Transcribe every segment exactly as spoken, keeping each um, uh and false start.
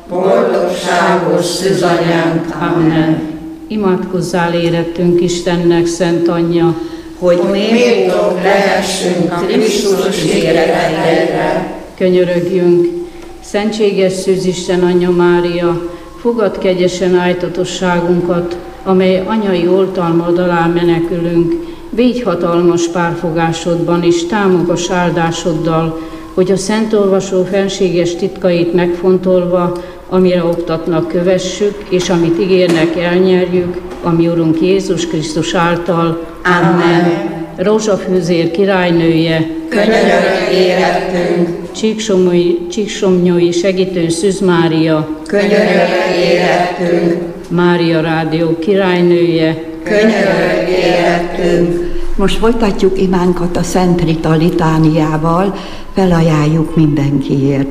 boldogságos szűzanyánk. Amen. Imádkozzál érettünk Istennek, Szent Anyja, hogy méltók lehessünk Krisztus éretére. Könyörögjünk. Szentséges Szűzisten Anyja Mária, fogadd kegyesen ájtatosságunkat, amely anyai oltalmad alá menekülünk. Védj hatalmas párfogásodban és támogass áldásoddal, hogy a Szent Olvasó fenséges titkait megfontolva, amire oktatnak, kövessük, és amit ígérnek, elnyerjük, ami Urunk Jézus Krisztus által. Amen. Rózsafűzér királynője, könyörög érettünk. Csíksomnyói, Csíksomnyói segítő Szűz Mária, könyörög érettünk. Mária Rádió királynője, könyörög érettünk. Most folytatjuk imánkat a Szent Rita litániával, felajánljuk mindenkiért.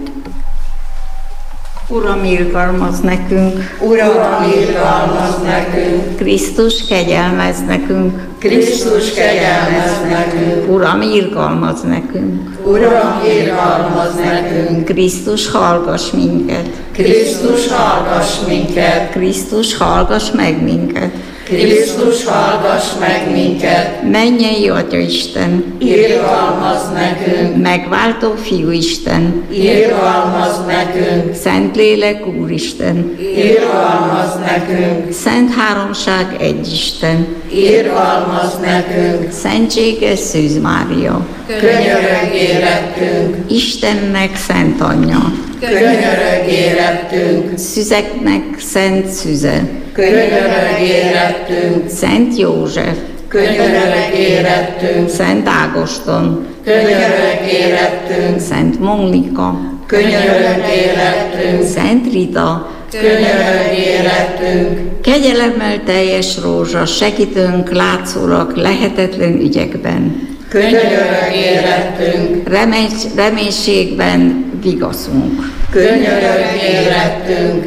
Uram, irgalmazz nekünk! Uram, irgalmazz nekünk! Krisztus, kegyelmezz nekünk! Krisztus, kegyelmezz nekünk! Uram, irgalmazz nekünk! Uram, irgalmazz nekünk! Krisztus, hallgass minket! Krisztus, hallgass minket! Krisztus, hallgass meg minket! Krisztus, hallgass meg minket! Mennyei Atya Isten! Irgalmazz nekünk! Megváltó Fiú Isten! Irgalmazz nekünk! Szentlélek Úristen! Irgalmazz nekünk! Szent Háromság egy Isten! Irgalmazz nekünk! Szentséges Szűz Mária! Könyörög érettünk! Istennek Szent Anyja! Könyörög érettünk! Szüzeknek Szent Szüze! Könyörög érettünk! Szent József! Könyörög érettünk! Szent Ágoston! Könyörög érettünk! Szent Monika! Könyörög érettünk! Szent Rita! Könyörög érettünk! Kegyelemmel teljes rózsa, segítőnk látszólag lehetetlen ügyekben. Könyörög érettünk! Remény- reménységben vigaszunk. Könyörög érettünk!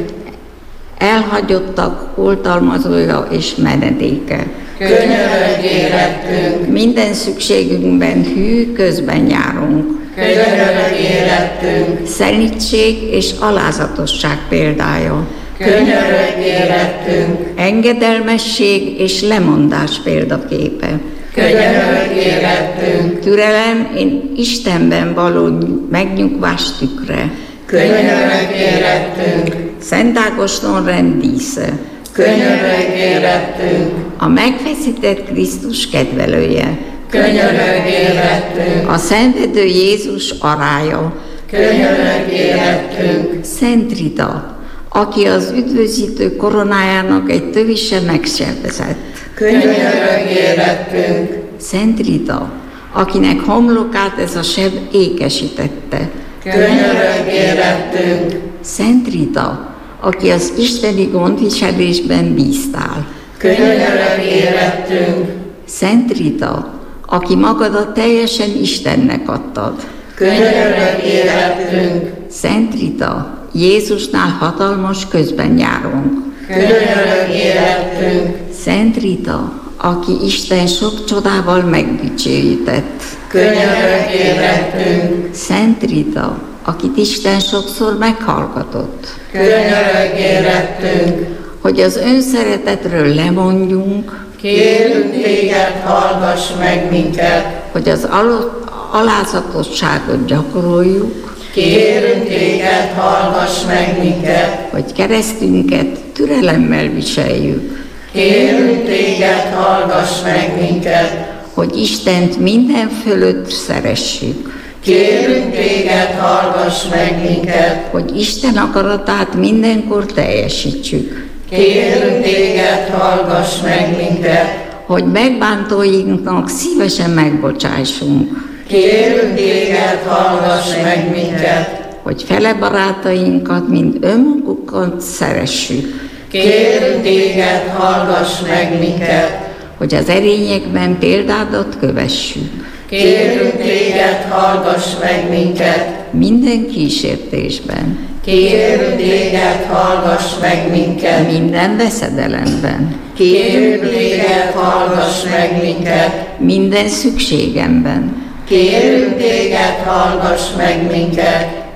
Elhagyottak oltalmazója és menedéke. Könyörög érettünk! Minden szükségünkben hű, közben járunk. Könyörög érettünk! Szentség és alázatosság példája. Könyörög érettünk! Engedelmesség és lemondás példaképe. Könyörög érettünk! Türelem és Istenben való megnyugvás tükre. Könyörög érettünk! Szent Ágoston rendísze. Könyörög érettünk! A megfeszített Krisztus kedvelője. Könyörög érettünk! A szenvedő Jézus arája. Könyörög érettünk! Szent Rita, aki az üdvözítő koronájának egy tövise megsebzett. Könyörög érettünk! Szent Rita, akinek homlokát ez a seb ékesítette. Könyörög érettünk! Szent Rita, aki az isteni gondviselésben bíztál. Könyörög érettünk! Szent Rita, aki magadat teljesen Istennek adtad. Könyörög érettünk! Szent Rita, Jézusnál hatalmas közben járunk. Könyörög érettünk! Szent Rita, aki Isten sok csodával megdicsőített. Könyörög érettünk! Szent Rita, akit Isten sokszor meghallgatott. Könyörög érettünk! Hogy az önszeretetről lemondjunk, kérünk téged, hallgass meg minket! hogy az al- alázatosságot gyakoroljuk, kérünk téged, hallgass meg minket! hogy keresztünket türelemmel viseljük, kérünk téged, hallgass meg minket! hogy Istent minden fölött szeressük, kérünk téged, hallgass meg minket! hogy Isten akaratát mindenkor teljesítsük, kérünk téged, hallgass meg minket! hogy megbántóinknak szívesen megbocsássunk, kérünk téged, hallgass meg minket! hogy fele barátainkat, mint önmagukat szeressük, kérünk téged, hallgass meg minket! hogy az erényekben példádat kövessük, kérünk téged, hallgass meg minket! minden kísértésben, kérünk téged, hallgass meg minket! minden veszedelemben, kérünk téged, hallgass meg minket! minden szükségemben, kérünk téged, hallgass meg minket!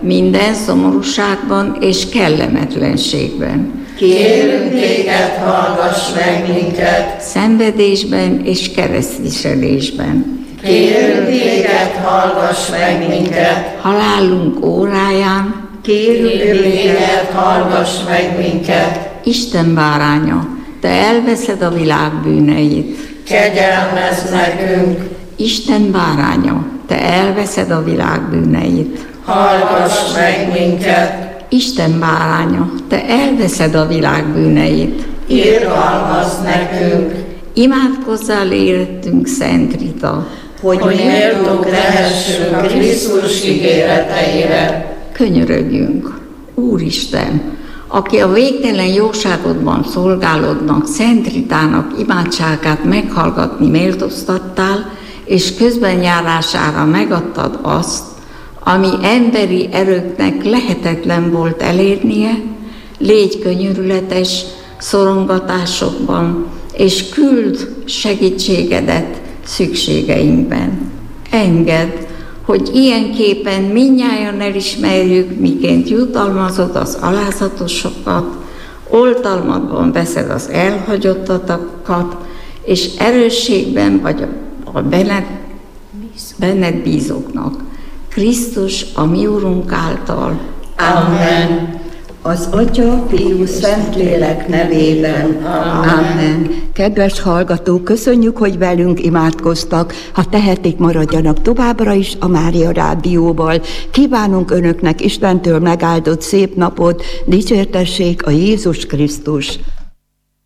minden szomorúságban és kellemetlenségben. Kérünk téged, hallgass meg minket. Szenvedésben és keresztviselésben. Kérünk téged, hallgass meg minket. Halálunk óráján. Kérünk téged, hallgass meg minket. Isten báránya, te elveszed a világ bűneit. Kegyelmezz nekünk. Isten báránya, te elveszed a világ bűneit. Hallgass meg minket. Isten báránya, te elveszed a világ bűneit. Irgalmazz nekünk. Imádkozzál érettünk, Szent Rita, hogy méltók lehessünk Krisztus ígéreteire. Könyörögjünk, Úristen, aki a végtelen jóságodban szolgálódnak Szent Ritának imádságát meghallgatni méltóztattál, és közbenjárására megadtad azt, ami emberi erőknek lehetetlen volt elérnie, légy könyörületes szorongatásokban, és küld segítségedet szükségeinkben. Engedd, hogy ilyenképpen mindnyájan elismerjük, miként jutalmazod az alázatosokat, oltalmadban veszed az elhagyottatokat, és erősségben vagy a benned, benned bízóknak. Krisztus, a mi Urunk által. Amen. Az Atya, Fiú, Szentlélek nevében. Amen. Kedves hallgatók, köszönjük, hogy velünk imádkoztak. Ha tehetik, maradjanak továbbra is a Mária Rádióval. Kívánunk önöknek Istentől megáldott szép napot, dicsértessék a Jézus Krisztus.